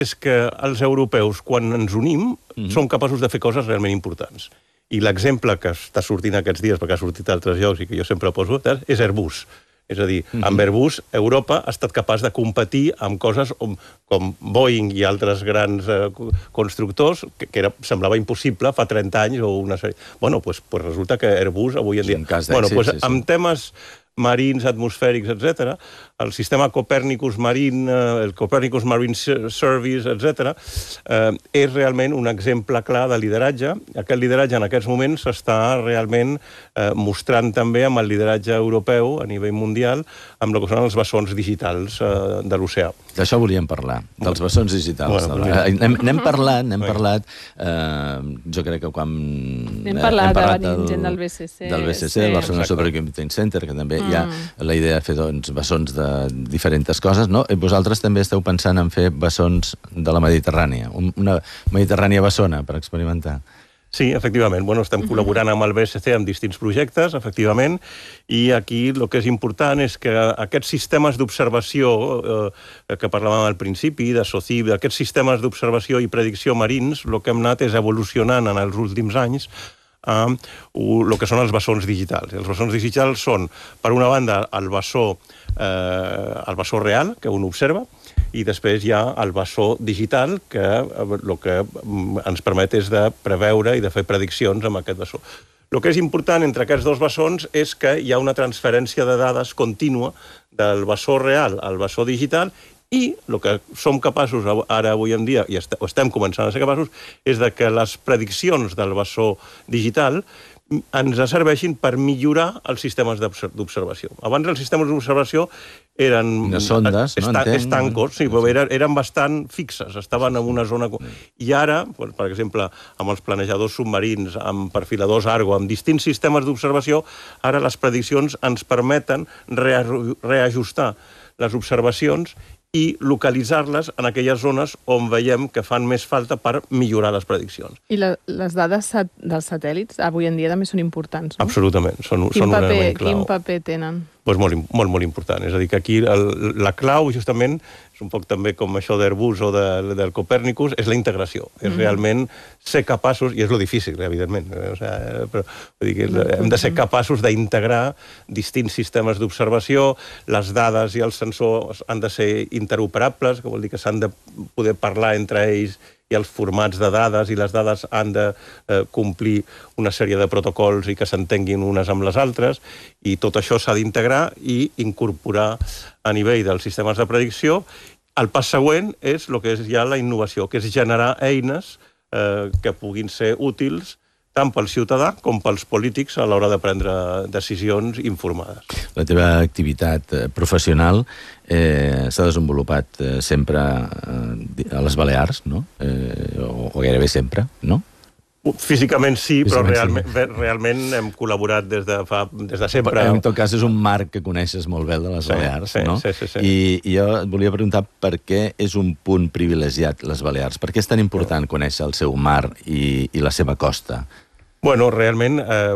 és que els europeus, quan ens unim, som capaços de fer coses realment importants. I l'exemple que està sortint aquests dies, perquè ha sortit a altres llocs i que jo sempre poso, és Airbus. És a dir, amb Airbus, Europa ha estat capaç de competir amb coses com Boeing i altres grans constructors, que semblava impossible fa 30 anys o una sèrie. Bueno, doncs resulta que Airbus avui en dia... Amb temes marins, atmosfèrics, etc., el sistema Copernicus Marine, el Copernicus Marine Service, etc., és realment un exemple clar de lideratge. Aquest lideratge en aquests moments s'està realment mostrant també amb el lideratge europeu a nivell mundial amb el que són els bessons digitals de l'oceà. D'això volíem parlar, dels bessons digitals. N'hem parlat, jo crec que quan hem parlat gent del BCC, del Barcelona Supercomputing Center, que també hi ha la idea de fer bessons de diferents coses, no? I vosaltres també esteu pensant en fer bessons de la Mediterrània, una Mediterrània bessona per experimentar. Sí, efectivament. Estem col·laborant amb el BSC en distints projectes, efectivament, i aquí el que és important és que aquests sistemes d'observació que parlàvem al principi, de SOCIB, aquests sistemes d'observació i predicció marins, el que hem anat és evolucionant en els últims anys el que són els bessons digitals. Els bessons digitals són, per una banda, el bessó real, que un observa, i després hi ha el bessó digital, que el que ens permet és de preveure i de fer prediccions amb aquest bessó. El que és important entre aquests dos bessons és que hi ha una transferència de dades contínua del bessó real al bessó digital, i el que som capaços ara avui en dia, i estem començant a ser capaços, és que les prediccions del bessó digital ens serveixin per millorar els sistemes d'observació. Abans els sistemes d'observació eren sondes, estancos, eren bastant fixes, estaven en una zona... I ara, per exemple, amb els planejadors submarins, amb perfiladors Argo, amb distints sistemes d'observació, ara les prediccions ens permeten reajustar les observacions i localitzar-les en aquelles zones on veiem que fan més falta per millorar les prediccions. I les dades dels satèl·lits avui en dia també són importants, no? Absolutament, són un element clau. Quin paper tenen? Doncs molt important. És a dir, que aquí la clau, justament, és un poc també com això d'Airbus o del Copernicus, és la integració. És realment ser capaços, i és lo difícil, evidentment, però hem de ser capaços d'integrar distints sistemes d'observació, les dades i els sensors han de ser interoperables, que vol dir que s'han de poder parlar entre ells, i els formats de dades i les dades han de complir una sèrie de protocols i que s'entenguin unes amb les altres, i tot això s'ha d'integrar i incorporar a nivell dels sistemes de predicció. El pas següent és el que és ja la innovació, que és generar eines que puguin ser útils tant pel ciutadà com pels polítics a l'hora de prendre decisions informades. La teva activitat professional s'ha desenvolupat sempre a les Balears, no? O gairebé sempre, no? Físicament sí, però realment hem col·laborat des de sempre. En tot cas, és un mar que coneixes molt bé de les Balears, no? Sí. I jo et volia preguntar per què és un punt privilegiat les Balears? Per què és tan important conèixer el seu mar i la seva costa? Bueno, realment,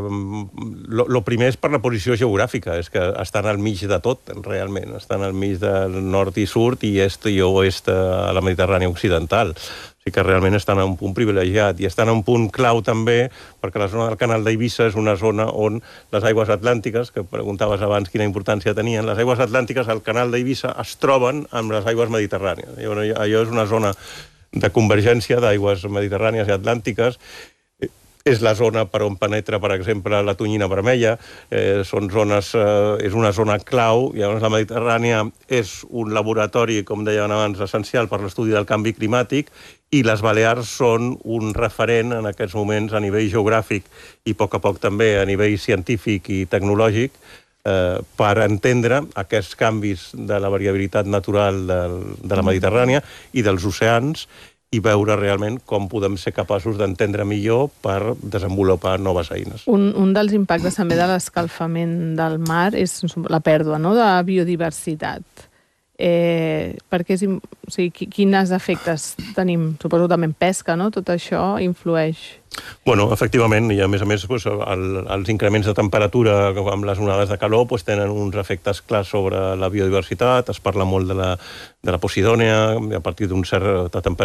el primer és per la posició geogràfica, és que estan al mig de tot, realment. Estan al mig del nord i sud i est i oest a la Mediterrània occidental. O sigui que realment estan en un punt privilegiat i estan en un punt clau també perquè la zona del Canal d'Eivissa és una zona on les aigües atlàntiques, que preguntaves abans quina importància tenien, les aigües atlàntiques al Canal d'Eivissa es troben amb les aigües mediterrànies. Allò és una zona de convergència d'aigües mediterrànies i atlàntiques. És la zona per on penetra, per exemple, la tonyina vermella. És una zona clau. I llavors la Mediterrània és un laboratori, com deien abans, essencial per l'estudi del canvi climàtic, i les Balears són un referent en aquests moments a nivell geogràfic i a poc també a nivell científic i tecnològic per entendre aquests canvis de la variabilitat natural de la Mediterrània i dels oceans i veure realment com podem ser capaços d'entendre millor per desenvolupar noves eines. Un dels impactes també de l'escalfament del mar és la pèrdua de biodiversitat. Quins efectes tenim? Suposo també en pesca, no? Tot això influeix. Bueno, efectivament, i a més, doncs, els increments de temperatura amb les onades de calor doncs, tenen uns efectes clars sobre la biodiversitat, es parla molt de la posidònia, a partir d'un cert temperatura